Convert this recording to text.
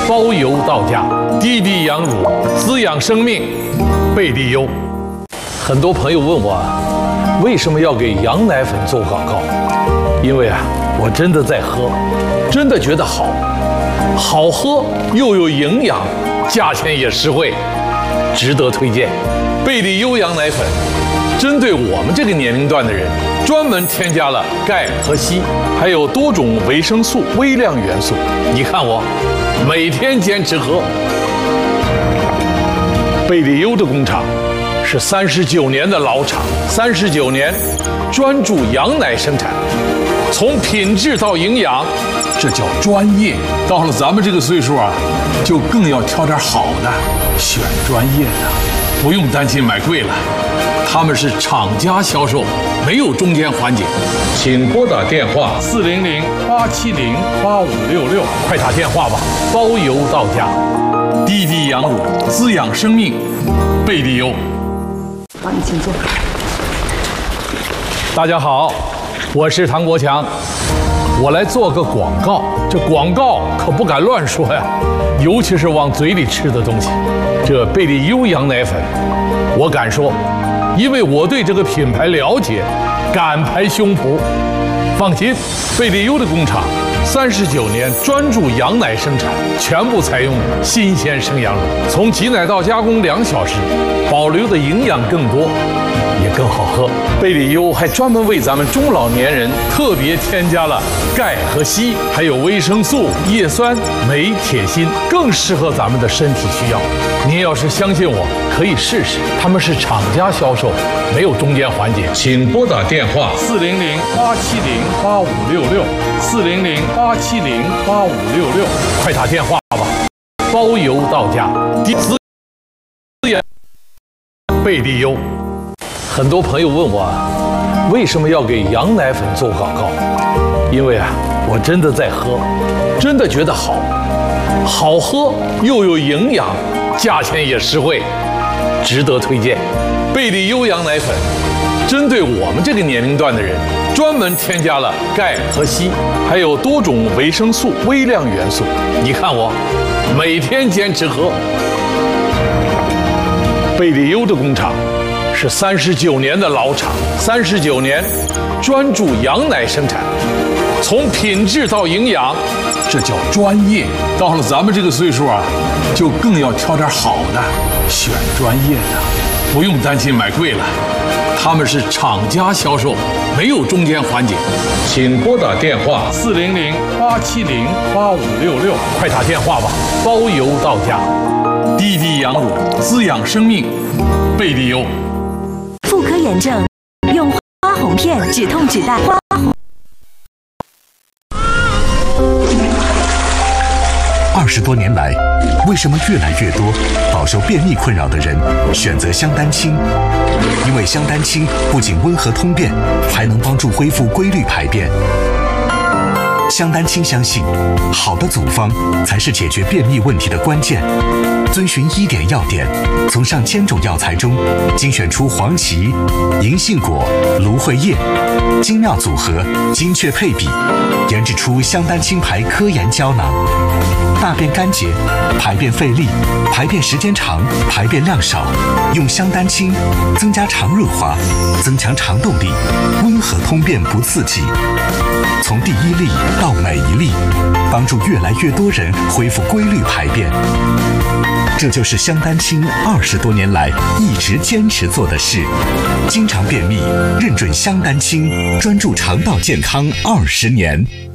包邮到家，滴滴羊乳滋养生命，贝利优。很多朋友问我，为什么要给羊奶粉做广告？因为我真的在喝，真的觉得好喝又有营养，价钱也实惠，值得推荐。贝利优羊奶粉针对我们这个年龄段的人，专门添加了钙和硒，还有多种维生素、微量元素。你看我每天坚持喝。贝利优的工厂是39年的老厂，39年专注羊奶生产，从品质到营养，这叫专业。到了咱们这个岁数就更要挑点好的，选专业的，不用担心买贵了。他们是厂家销售，没有中间环节。请拨打电话400-870-8566，快打电话吧，包邮到家。滴滴羊乳滋养生命，贝利优。 好，你请坐。 大家好，我是唐国强，我来做个广告。这广告可不敢乱说呀，尤其是往嘴里吃的东西。这贝利优羊奶粉，我敢说，因为我对这个品牌了解，敢拍胸脯。放心，贝利优的工厂39年专注羊奶生产，全部采用新鲜生羊乳，从挤奶到加工2小时，保留的营养更多，也更好喝。贝利优还专门为咱们中老年人特别添加了钙和硒，还有维生素、叶酸、镁、铁、锌，更适合咱们的身体需要。您要是相信我，可以试试。他们是厂家销售，没有中间环节。请拨打电话400-870-8566，400-870-8566，快打电话吧，包邮到家。滋养贝利优。很多朋友问我，为什么要给羊奶粉做广告？因为我真的在喝，真的觉得好喝又有营养，价钱也实惠，值得推荐。贝利优羊奶粉针对我们这个年龄段的人，专门添加了钙和硒，还有多种维生素、微量元素。你看我每天坚持喝。贝利优的工厂是39年的老厂，39年专注羊奶生产，从品质到营养，这叫专业。到了咱们这个岁数就更要挑点好的，选专业的，不用担心买贵了。他们是厂家销售，没有中间环节。请拨打电话400-870-8566，快打电话吧，包邮到家。滴滴羊乳滋养生命，贝利优。 妇科炎症，用花红片止痛止带。花红。 20多年来，为什么越来越多饱受便秘困扰的人选择香丹清？因为香丹清不仅温和通便，还能帮助恢复规律排便。香丹清相信，好的组方才是解决便秘问题的关键。遵循1点要点，从上千种药材中精选出黄芪、银杏果、芦荟叶，精妙组合，精确配比，研制出香丹清牌科研胶囊。大便干结、排便费力、排便时间长、排便量少，用香丹清增加肠润滑，增强肠动力，温和通便不刺激。从第1粒到每一粒，帮助越来越多人恢复规律排便。这就是香丹清20多年来一直坚持做的事。经常便秘，认准香丹清，专注肠道健康20年。